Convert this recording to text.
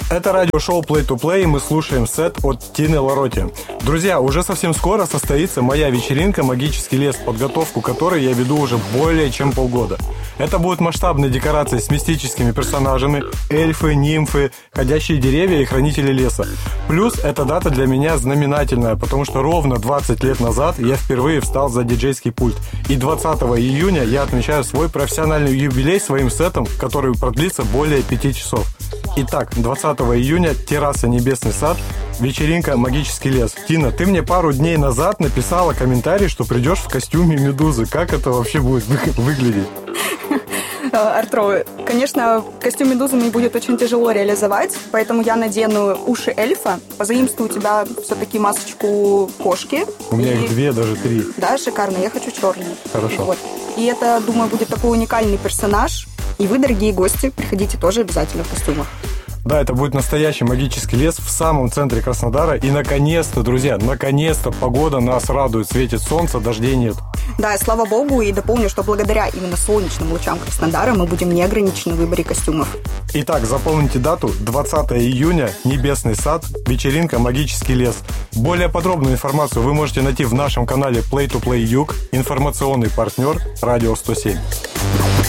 Это радиошоу Play to Play, и мы слушаем сет от Тины Лоротти. Друзья, уже совсем скоро состоится моя вечеринка «Магический лес», подготовку которой я веду уже более чем полгода. Это будут масштабные декорации с мистическими персонажами, эльфы, нимфы, ходящие деревья и хранители леса. Плюс эта дата для меня знаменательная, потому что ровно 20 лет назад я впервые встал за диджейский пульт. И 20 июня я отмечаю свой профессиональный юбилей своим сетом, который продлится более 5 часов. Итак, 20 июня, терраса «Небесный сад», вечеринка «Магический лес». Тина, ты мне пару дней назад написала комментарий, что придешь в костюме медузы. Как это вообще будет выглядеть? Артур, конечно, костюм медузы мне будет очень тяжело реализовать, поэтому я надену уши эльфа, позаимствую у тебя все-таки масочку кошки. У меня их 2, даже 3. Да, шикарно, я хочу черный. Хорошо. Вот. И это, думаю, будет такой уникальный персонаж. И вы, дорогие гости, приходите тоже обязательно в костюмах. Да, это будет настоящий магический лес в самом центре Краснодара. И наконец-то, друзья, наконец-то погода нас радует. Светит солнце, дождей нет. Да, слава богу, и дополню, что благодаря именно солнечным лучам Краснодара мы будем не ограничены в выборе костюмов. Итак, запомните дату: 20 июня, Небесный сад, вечеринка «Магический лес». Более подробную информацию вы можете найти в нашем канале Play to Play Юг, информационный партнер Радио 107.